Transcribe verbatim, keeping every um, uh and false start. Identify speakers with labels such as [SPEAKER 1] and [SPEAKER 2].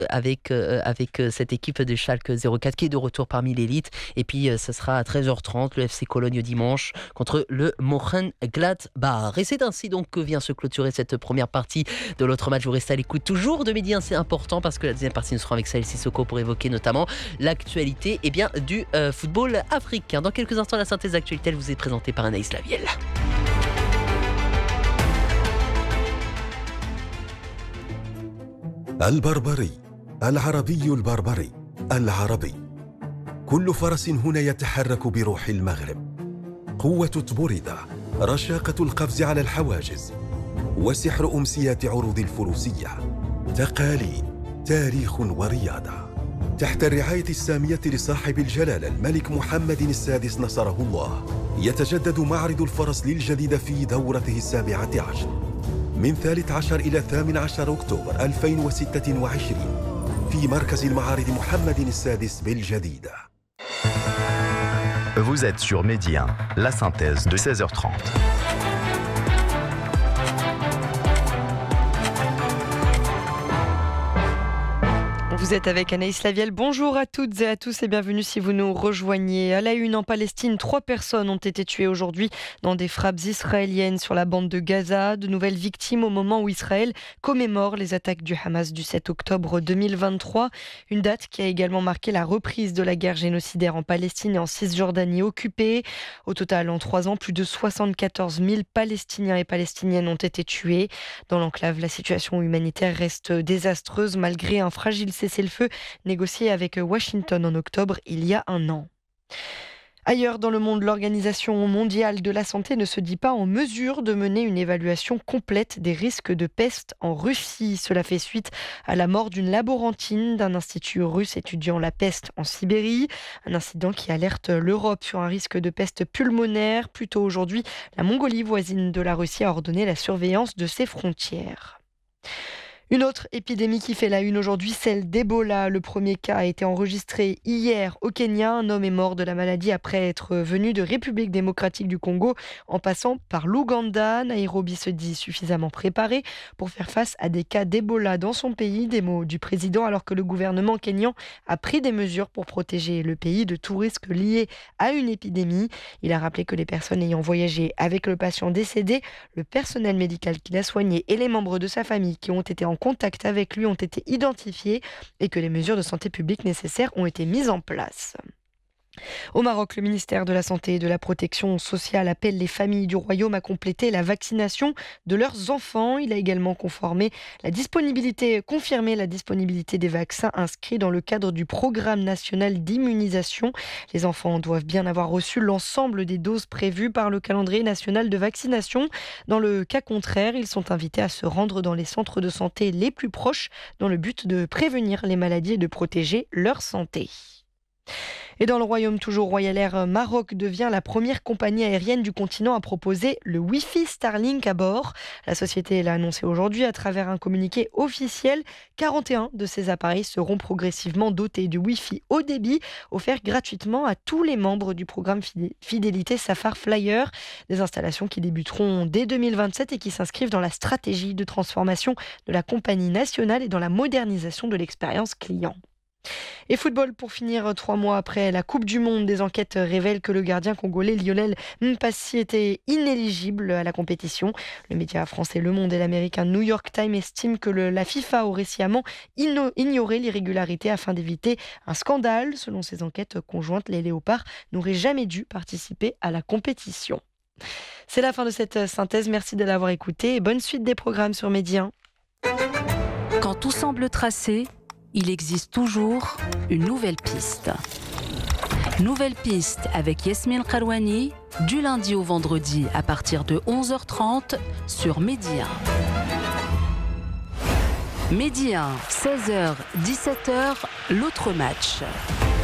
[SPEAKER 1] avec, euh, avec cette équipe de Schalke zéro quatre qui est de retour parmi l'élite. Et puis euh, ce sera à treize heures trente le F C Cologne dimanche contre le Mönchengladbach. Et c'est ainsi donc que vient se clôturer cette première partie de l'autre match. Vous restez à l'écoute toujours de Midi un, c'est important parce que la deuxième partie nous sera avec Sahel Sissoko pour évoquer notamment l'actualité eh bien, du euh, football africain. Dans quelques instants, la synthèse d'actualité elle vous est présentée par Anaïs Lavielle.
[SPEAKER 2] البربري العربي البربري العربي كل فرس هنا يتحرك بروح المغرب قوة تبوردة رشاقة القفز على الحواجز وسحر أمسيات عروض الفروسية تقاليد تاريخ ورياضة تحت الرعاية السامية لصاحب الجلالة الملك محمد السادس نصره الله يتجدد معرض الفرس للجديد في دورته السابعة عشر من ثالث عشر إلى ثامن عشر أكتوبر ألفين وستة وعشرين في مركز المعارض محمد السادس بالجديدة.
[SPEAKER 3] Vous êtes sur Midi un, la synthèse de seize heures trente.
[SPEAKER 4] Vous êtes avec Anaïs Lavielle. Bonjour à toutes et à tous et bienvenue si vous nous rejoignez. À la une en Palestine, trois personnes ont été tuées aujourd'hui dans des frappes israéliennes sur la bande de Gaza. De nouvelles victimes au moment où Israël commémore les attaques du Hamas du sept octobre deux mille vingt-trois. Une date qui a également marqué la reprise de la guerre génocidaire en Palestine et en Cisjordanie occupée. Au total, en trois ans, plus de soixante-quatorze mille Palestiniens et Palestiniennes ont été tués. Dans l'enclave, la situation humanitaire reste désastreuse malgré un fragile cessez-le-feu négocié avec Washington en octobre il y a un an. Ailleurs dans le monde, l'Organisation mondiale de la santé ne se dit pas en mesure de mener une évaluation complète des risques de peste en Russie. Cela fait suite à la mort d'une laborantine d'un institut russe étudiant la peste en Sibérie. Un incident qui alerte l'Europe sur un risque de peste pulmonaire. Plus tôt aujourd'hui, la Mongolie, voisine de la Russie, a ordonné la surveillance de ses frontières. Une autre épidémie qui fait la une aujourd'hui, celle d'Ebola. Le premier cas a été enregistré hier au Kenya. Un homme est mort de la maladie après être venu de République démocratique du Congo en passant par l'Ouganda. Nairobi se dit suffisamment préparé pour faire face à des cas d'Ebola dans son pays. Des mots du président alors que le gouvernement kényan a pris des mesures pour protéger le pays de tout risque lié à une épidémie. Il a rappelé que les personnes ayant voyagé avec le patient décédé, le personnel médical qui l'a soigné et les membres de sa famille qui ont été en contact avec lui ont été identifiés et que les mesures de santé publique nécessaires ont été mises en place. Au Maroc, le ministère de la Santé et de la Protection sociale appelle les familles du royaume à compléter la vaccination de leurs enfants. Il a également conformé la disponibilité, confirmé la disponibilité des vaccins inscrits dans le cadre du programme national d'immunisation. Les enfants doivent bien avoir reçu l'ensemble des doses prévues par le calendrier national de vaccination. Dans le cas contraire, ils sont invités à se rendre dans les centres de santé les plus proches dans le but de prévenir les maladies et de protéger leur santé. Et dans le royaume, toujours Royal Air Maroc devient la première compagnie aérienne du continent à proposer le Wi-Fi Starlink à bord. La société l'a annoncé aujourd'hui à travers un communiqué officiel. quarante et un de ces appareils seront progressivement dotés du Wi-Fi haut débit, offert gratuitement à tous les membres du programme Fidélité Safar Flyer. Des installations qui débuteront dès deux mille vingt-sept et qui s'inscrivent dans la stratégie de transformation de la compagnie nationale et dans la modernisation de l'expérience client. Et football pour finir, trois mois après la Coupe du Monde, des enquêtes révèlent que le gardien congolais Lionel Mpassi était inéligible à la compétition. Le média français Le Monde et l'américain New York Times estiment que le, la FIFA aurait sciemment ignoré l'irrégularité afin d'éviter un scandale. Selon ces enquêtes conjointes, les Léopards n'auraient jamais dû participer à la compétition. C'est la fin de cette synthèse, merci de l'avoir écouté et bonne suite des programmes sur Midi un.
[SPEAKER 5] Quand tout semble tracé, il existe toujours une nouvelle piste. Nouvelle piste avec Yasmine Kharouani, du lundi au vendredi à partir de onze heures trente sur Midi un. Midi un, seize heures, dix-sept heures, l'autre match.